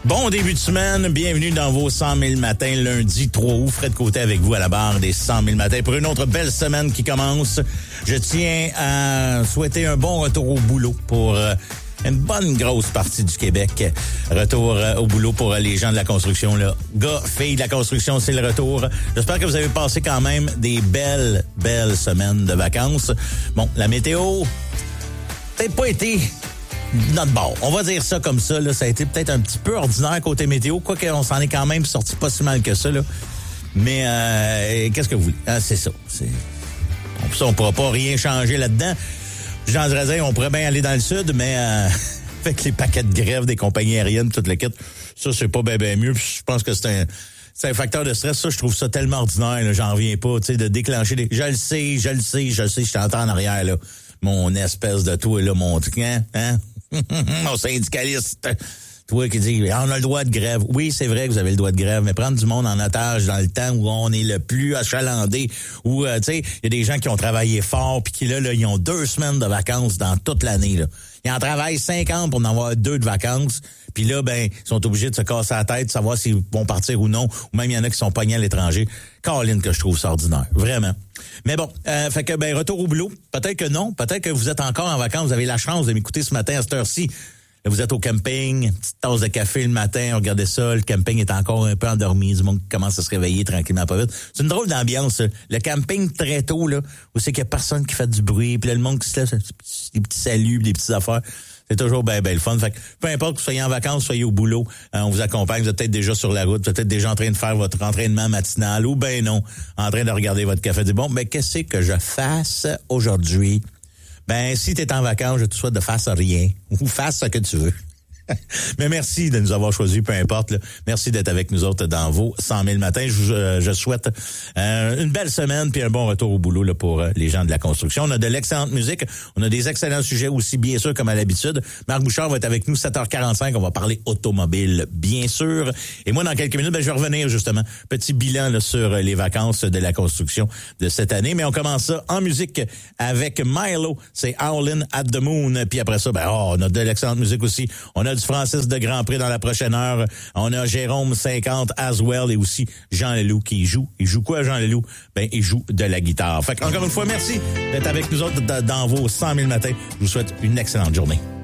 Bon début de semaine, bienvenue dans vos 100 000 matins, lundi 3 août. Fred Côté avec vous à la barre des 100 000 matins pour une autre belle semaine qui commence. Je tiens à souhaiter un bon retour au boulot pour une bonne grosse partie du Québec. Retour au boulot pour les gens de la construction. Là. Gars, filles de la construction, c'est le retour. J'espère que vous avez passé quand même des belles semaines de vacances. Bon, la météo, peut-être pas été notre bord. On va dire ça comme ça. Là. Ça a été peut-être un petit peu ordinaire côté météo, quoique on s'en est quand même sorti pas si mal que ça. Là. Mais qu'est-ce que vous voulez? Ah, c'est ça. On ne pourra pas rien changer là-dedans. Jean Drazin, on pourrait bien aller dans le sud, mais avec les paquets de grève des compagnies aériennes, toute la quête, ça, c'est pas bien mieux. Puis je pense que c'est un facteur de stress. Ça, je trouve ça tellement ordinaire. Là, j'en reviens pas, tu sais, de déclencher des... Je le sais, je t'entends en arrière, là. Mon espèce de toi, là, mon truc, hein? Mon syndicaliste. Toi qui dis, on a le droit de grève. Oui, c'est vrai que vous avez le droit de grève, mais prendre du monde en otage dans le temps où on est le plus achalandé, où, tu sais, il y a des gens qui ont travaillé fort puis qui, là, ils ont 2 semaines de vacances dans toute l'année, là. Ils en travaillent 50 pour en avoir 2 de vacances. Puis là, ben, ils sont obligés de se casser la tête, de savoir s'ils vont partir ou non. Ou même, il y en a qui sont pognés à l'étranger. Caroline, que je trouve ça ordinaire. Vraiment. Mais bon, fait que, ben, retour au boulot. Peut-être que non. Peut-être que vous êtes encore en vacances. Vous avez la chance de m'écouter ce matin à cette heure-ci. Là, vous êtes au camping, petite tasse de café le matin, regardez ça, le camping est encore un peu endormi, du monde qui commence à se réveiller tranquillement pas vite. C'est une drôle d'ambiance, ça. Le camping très tôt, là, où c'est qu'il y a personne qui fait du bruit, puis là, le monde qui se lève, des petits saluts, des petites affaires. C'est toujours bien le fun. Fait que peu importe que vous soyez en vacances, soyez au boulot, on vous accompagne, vous êtes peut-être déjà sur la route, vous êtes peut-être déjà en train de faire votre entraînement matinal, ou ben non, en train de regarder votre café. Dis bon, ben qu'est-ce que je fasse aujourd'hui? Ben, si t'es en vacances, je te souhaite de faire rien, ou fasse ce que tu veux. Mais merci de nous avoir choisis, peu importe. Là. Merci d'être avec nous autres dans vos 100 000 matins. Je souhaite une belle semaine puis un bon retour au boulot là, pour les gens de la construction. On a de l'excellente musique. On a des excellents sujets aussi, bien sûr, comme à l'habitude. Marc Bouchard va être avec nous 7h45. On va parler automobile, bien sûr. Et moi, dans quelques minutes, ben, je vais revenir justement. Petit bilan là, sur les vacances de la construction de cette année. Mais on commence ça en musique avec Milo. C'est Howlin' at the Moon. Puis après ça, ben, on a de l'excellente musique aussi. On a du Francis de Grand Prix dans la prochaine heure. On a Jérôme 50 as well et aussi Jean Leloup qui joue. Il joue quoi, Jean Leloup? Ben, il joue de la guitare. Fait qu'encore une fois, merci d'être avec nous autres dans vos 100 000 matins. Je vous souhaite une excellente journée.